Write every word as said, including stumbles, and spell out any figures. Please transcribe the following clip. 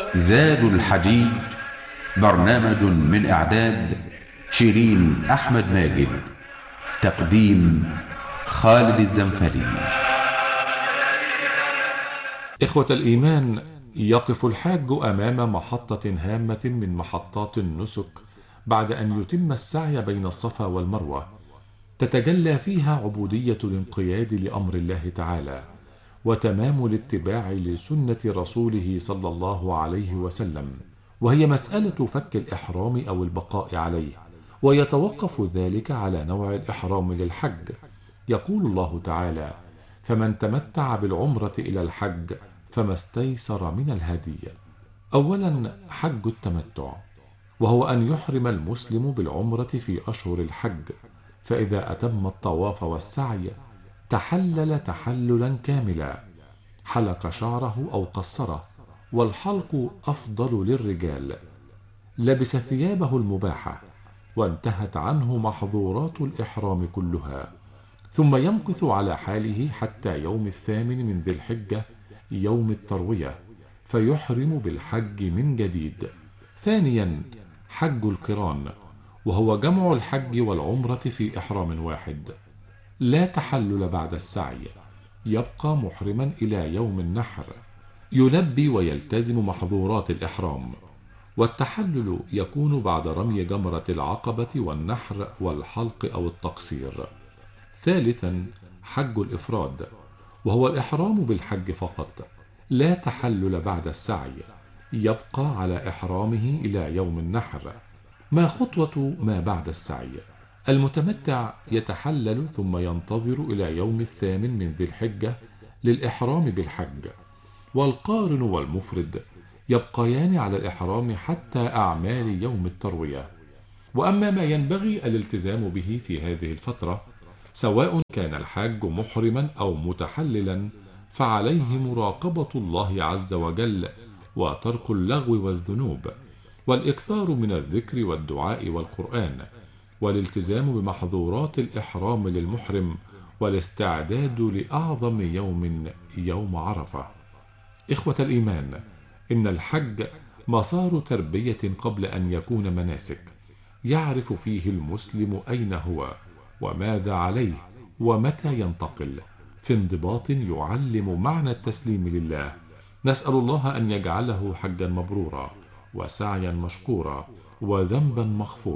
زاد الحجيج، برنامج من إعداد شيرين أحمد ماجد، تقديم خالد الزنفري. إخوة الإيمان، يقف الحاج أمام محطة هامة من محطات النسك بعد أن يتم السعي بين الصفا والمروة، تتجلى فيها عبودية الانقياد لأمر الله تعالى وتمام الاتباع لسنة رسوله صلى الله عليه وسلم، وهي مسألة فك الإحرام أو البقاء عليه، ويتوقف ذلك على نوع الإحرام للحج. يقول الله تعالى: فمن تمتع بالعمرة إلى الحج فما استيسر من الهدي. أولا، حج التمتع، وهو أن يحرم المسلم بالعمرة في أشهر الحج، فإذا أتم الطواف والسعي تحلل تحللا كاملا، حلق شعره أو قصره، والحلق أفضل للرجال، لبس ثيابه المباحة، وانتهت عنه محظورات الإحرام كلها، ثم يمكث على حاله حتى يوم الثامن من ذي الحجة يوم التروية، فيحرم بالحج من جديد. ثانيا، حج القران، وهو جمع الحج والعمرة في إحرام واحد، لا تحلل بعد السعي، يبقى محرما إلى يوم النحر، يلبي ويلتزم محظورات الإحرام، والتحلل يكون بعد رمي جمرة العقبة والنحر والحلق أو التقصير. ثالثا، حج الإفراد، وهو الإحرام بالحج فقط، لا تحلل بعد السعي، يبقى على إحرامه إلى يوم النحر. ما خطوة ما بعد السعي؟ المتمتع يتحلل ثم ينتظر إلى يوم الثامن من ذي الحجة للإحرام بالحج، والقارن والمفرد يبقيان على الإحرام حتى أعمال يوم التروية. وأما ما ينبغي الالتزام به في هذه الفترة، سواء كان الحاج محرما أو متحللا، فعليه مراقبة الله عز وجل، وترك اللغو والذنوب، والإكثار من الذكر والدعاء والقرآن، والالتزام بمحظورات الإحرام للمحرم، والاستعداد لأعظم يوم يوم عرفة. إخوة الإيمان، إن الحج مسار تربية قبل أن يكون مناسك، يعرف فيه المسلم أين هو وماذا عليه ومتى ينتقل، في انضباط يعلم معنى التسليم لله. نسأل الله أن يجعله حجا مبرورا وسعيا مشكورا وذنبا مغفورا.